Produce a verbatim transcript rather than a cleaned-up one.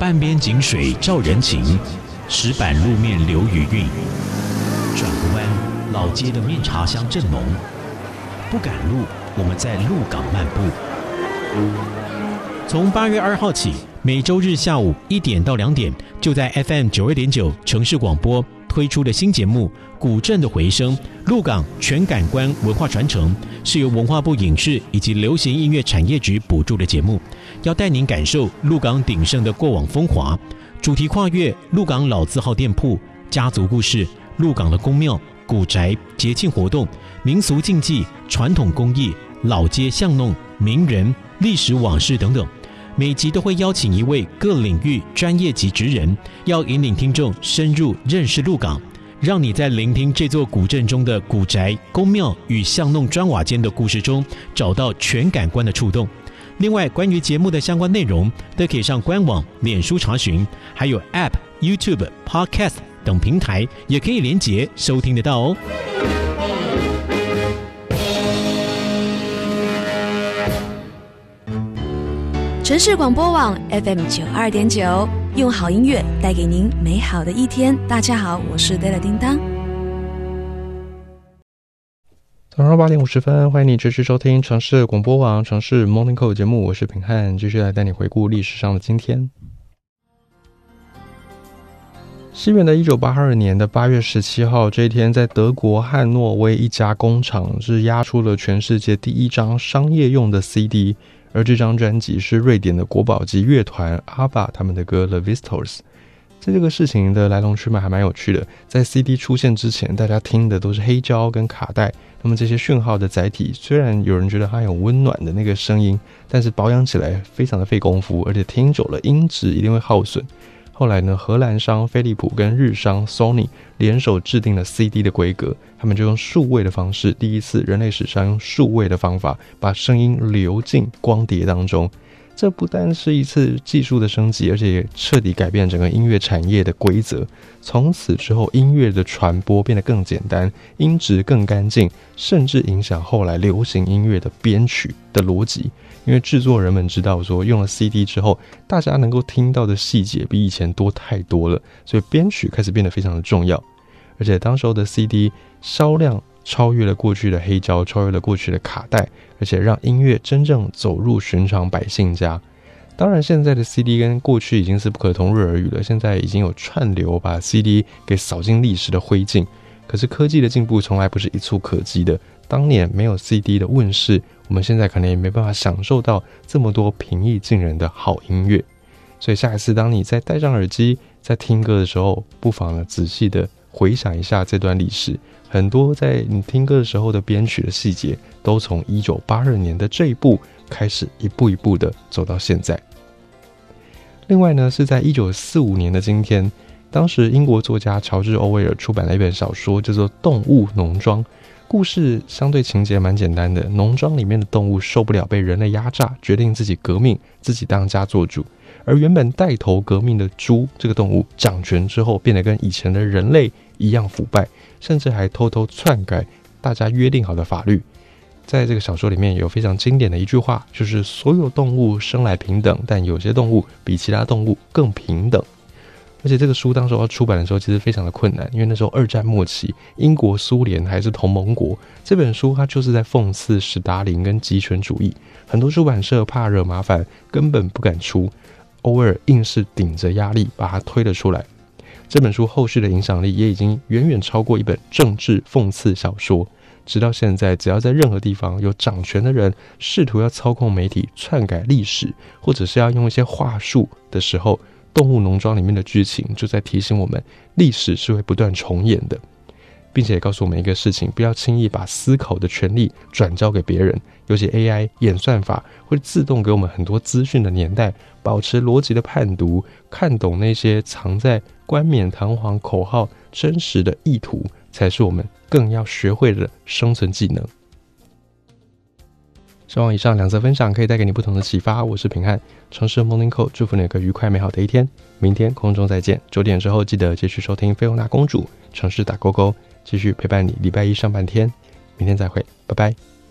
半边井水照人情，石板路面留余韵。转个弯，老街的面茶香正浓。不赶路，我们在鹿港漫步。从八月二号起，每周日下午一点到两点，就在 F M 九二点九城市广播推出的新节目《古镇的回声》，鹿港全感官文化传承，是由文化部影视以及流行音乐产业局补助的节目，要带您感受鹿港鼎盛的过往风华。主题跨越鹿港老字号店铺、家族故事、鹿港的宫庙、古宅、节庆活动、民俗禁忌、传统工艺、老街巷弄、名人、历史往事等等。每集都会邀请一位各领域专业级职人，要引领听众深入认识鹿港，让你在聆听这座古镇中的古宅、宫庙与巷弄砖瓦间的故事中，找到全感官的触动。另外，关于节目的相关内容，都可以上官网、脸书查询，还有 App、YouTube、Podcast 等平台也可以连结收听得到哦。 城市广播网 F M 九二点九，用好音乐带给您美好的一天。大家好，我是 Della 叮当。 早上八点五十分，欢迎你持续收听城市广播网城市 Morning Call 节目，我是品汉，继续来带你回顾历史上的今天。西元的一九八二年的八月十七号，这一天在德国汉诺威一家工厂是压出了全世界第一张商业用的 C D， 而这张专辑是瑞典的国宝级乐团 A B B A 他们的歌 The Visitors。 在这个事情的来龙去脉还蛮有趣的，在 C D 出现之前，大家听的都是黑胶跟卡带，那么这些讯号的载体虽然有人觉得它有温暖的那个声音，但是保养起来非常的费功夫，而且听久了音质一定会耗损。后来呢，荷兰商飞利浦跟日商 Sony 联手制定了 C D 的规格，他们就用数位的方式，第一次人类史上用数位的方法把声音流进光碟当中。这不单是一次技术的升级，而且也彻底改变整个音乐产业的规则。从此之后，音乐的传播变得更简单，音质更干净，甚至影响后来流行音乐的编曲的逻辑。因为制作人们知道说，用了 C D 之后，大家能够听到的细节比以前多太多了，所以编曲开始变得非常的重要。而且当时候的 C D 销量超越了过去的黑胶，超越了过去的卡带，而且让音乐真正走入寻常百姓家。当然现在的 C D 跟过去已经是不可同日而语了，现在已经有串流把 C D 给扫进历史的灰烬。可是科技的进步从来不是一触可及的，当年没有 C D 的问世，我们现在可能也没办法享受到这么多平易近人的好音乐。所以下一次当你在戴上耳机在听歌的时候，不妨呢仔细的回想一下这段历史，很多在你听歌的时候的编曲的细节都从一九八二年的这一步开始一步一步的走到现在。另外呢，是在一九四五年的今天，当时英国作家乔治·欧威尔出版了一本小说叫做《动物农庄》。故事相对情节蛮简单的，农庄里面的动物受不了被人类压榨，决定自己革命，自己当家做主。而原本带头革命的猪这个动物掌权之后，变得跟以前的人类一样腐败，甚至还偷偷篡改大家约定好的法律。在这个小说里面有非常经典的一句话，就是所有动物生来平等，但有些动物比其他动物更平等。而且这个书当时要出版的时候其实非常的困难，因为那时候二战末期，英国苏联还是同盟国，这本书它就是在讽刺史达林跟极权主义，很多出版社怕惹麻烦根本不敢出，欧威尔硬是顶着压力把它推了出来。这本书后续的影响力也已经远远超过一本政治讽刺小说，直到现在只要在任何地方有掌权的人试图要操控媒体篡改历史，或者是要用一些话术的时候，动物农庄里面的剧情就在提醒我们，历史是会不断重演的，并且也告诉我们一个事情，不要轻易把思考的权利转交给别人。尤其 A I 演算法会自动给我们很多资讯的年代，保持逻辑的判读，看懂那些藏在冠冕堂皇口号真实的意图，才是我们更要学会的生存技能。希望以上两则分享可以带给你不同的启发。我是平汉，城市 Morning Call， 祝福你有个愉快美好的一天。明天空中再见，九点之后记得继续收听菲欧娜公主城市打勾勾，继续陪伴你礼拜一上半天。明天再会，拜拜。